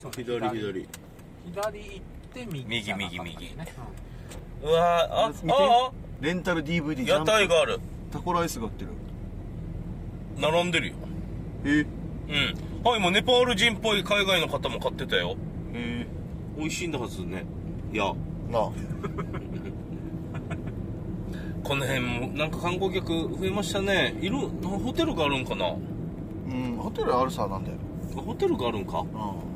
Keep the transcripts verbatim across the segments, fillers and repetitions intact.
左左左行って右右右右、 ね、 うん、うわー、あ見てあレンタル ディーブイディー屋台がある。 タコライスが売ってる。 並んでるよ。 えうん。はい、もうネパール人っぽい海外の方も買ってたよ。 え美味しいんだはずね。いや、 なあこの辺もなんか観光客増えましたね。いるホテルがあるんかな。 うんホテルあるさなんだよ。 ホテルがあるんか。 う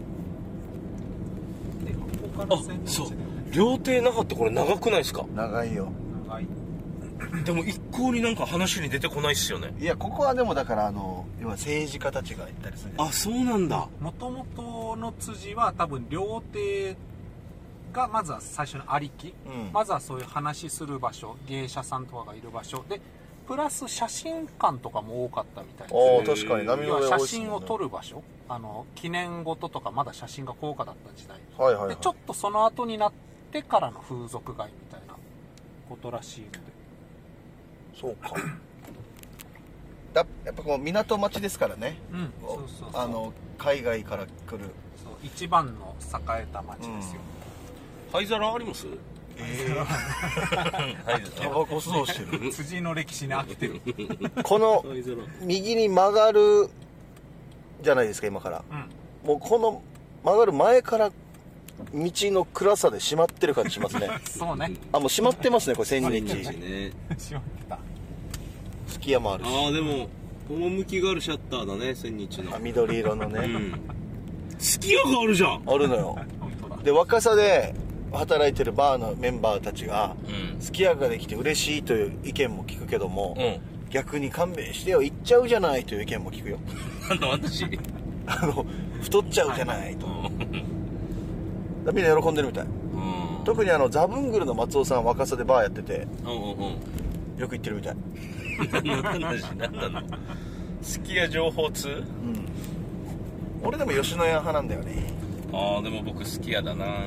でここからあ、 線路そうで。 料亭那覇ってこれ長くないですか。 ん長いよ。 長い。 でも一向になんか話に出てこないっすよね。 いやここはでもだからあの要は政治家たちが行ったりするじゃん。 あ、そうなんだ。 もともとの辻は多分料亭がまずは最初のありき、 うんまずはそういう話する場所、芸者さんとかがいる場所でプラス写真館とかも多かったみたいですおね。 ー確かに波要の上多いっすは写真をもんね。 撮る場所、あの記念事とかまだ写真が高価だった時代、 はいはいはい。 でちょっとその後になってからの風俗街みたいなことらしいので、 そうか。だやっぱこう港町ですからね。 うん、そうそうそう、 あの海外から来る。 そう一番の栄えた町ですよ、 灰皿あります。 ええはい、 タバコ吸うしてる。 辻の歴史に飽きてるこの灰皿。 右に曲がるじゃないですか今から。 うん、 もうこの曲がる前から道の暗さで閉まってる感じしますね。 そうねあもう閉まってますねこれ千日。 ね。 しまったすき家もあるし。 ああ、でも趣があるシャッターだね、千日の。 あ緑色のね。 うん。すき家があるじゃん。 あるのよ。 本当だ。 で若さで働いてるバーのメンバーたちがうん。 すき家ができて嬉しいという意見も聞くけども、 うん。 逆に勘弁してよ行っちゃうじゃないという意見も聞くよ。 なんだ私。 あの太っちゃうじゃないと。みんな喜んでるみたい。 うん。 特にあのザブングルの松尾さん若さでバーやっててうんうんうん。 よく行ってるみたい。 何の話何なの。すき家情報通。 うん俺でも吉野家派なんだよね。 ああ、でも僕すき家だな。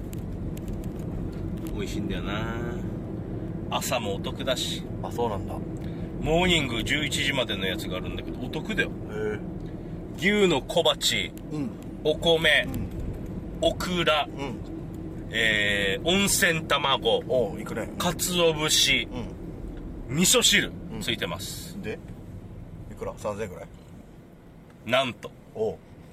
美味しいんだよな。朝もお得だし。 あそうなんだ。へモーニングじゅういちじまでのやつがあるんだけどお得だよ。 え牛の小鉢、 うんお米、 うんオクラ、 うんえー、温泉卵、 おう行くね。 鰹節、 う味噌汁、 うんついてます。 んでいくらさんぜんえんぐらい。 なんとおう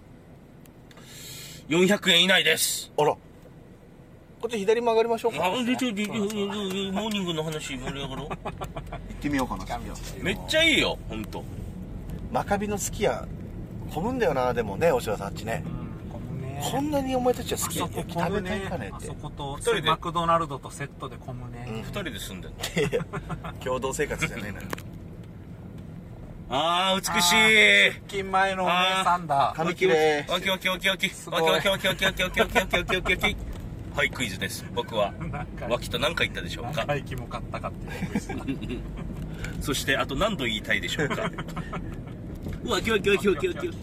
よんひゃくえん以内です。 あらこっち左曲がりましょうか。 あ、でちょでモーニングの話盛り上がろう。 行ってみようかな。 めっちゃいいよ、ほんと。 マカビのすき家混むんだよな。でもねおしらさんあっちね、 うん、混むね。 こんなにお前たちは好きあそこ混食べむね。 たいかねってあそこと二人でマクドナルドとセットで混むね。 うん二人で住んでんの。 いや共同生活じゃないのよ。 あー、美しい。 出勤前のお姉さんだ。 髪切れわきわきわきわきすごいわきわきわきわきわきわきわきわきわきわき。はい、クイズです。僕は何回わきと何回言ったでしょうか。 何回気も買ったかっていうクイズだ。 そしてあと何度言いたいでしょうか。わきわきわきわきわきわき。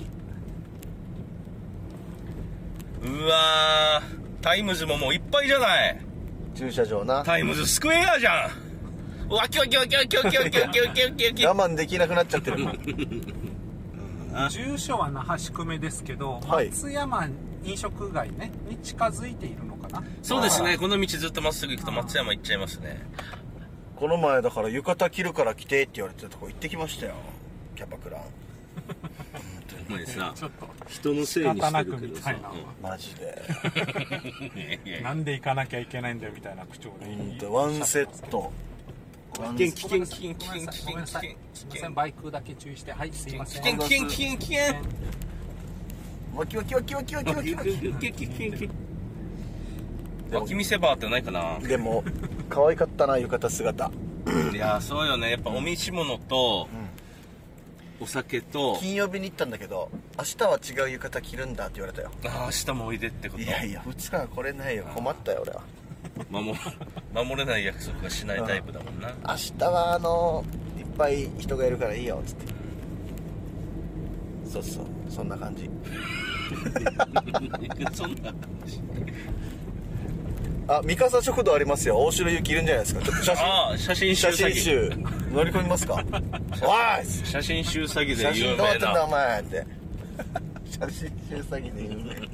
うわー、タイムズももういっぱいじゃない。 駐車場な。 タイムズスクエアじゃん。わきわきわきわきわきわきわきわきわきわき。 我慢できなくなっちゃってる。 住所は那覇宿目ですけど、 はい松山飲食街ねに近づいているのかな。 そうですね、この道ずっとまっすぐ行くと松山行っちゃいますね。 この前だから浴衣着るから着てって言われてたとこ行ってきましたよ。キャバクラ。 お前さ、 ちょっと人のせいにしてるけどさ。 マジで。 いやいやいやなんで行かなきゃいけないんだよみたいな口調でほんとワンセット。ワン危険危セ険危険危険危険ごめんなさい、 危険すいません、バイクだけ注意して、はいすいません。 危険危険危険危険。 ワキワキワキワキワキワキワキ。 脇見せバーってないかな。 でも可愛かったな浴衣姿。 いやそうよね、やっぱお召し物とお酒と、 金曜日に行ったんだけど明日は違う浴衣着るんだって言われたよ。 ああ明日もおいでってこと。 いやいやふつかはこれないよ。困ったよ俺は。 守守れない約束はしないタイプだもんな。 明日はあのいっぱい人がいるからいいよっつって。そうそうそんな感じ。 そんな感じ。 あ三笠食堂ありますよ。大城ゆきいるんじゃないですか。ちょっと写真ああ写真集写詐欺。 真集乗り込みますか。おい写真集詐欺で写真有名どうやってんだおな。 前って。写真集詐欺で有名。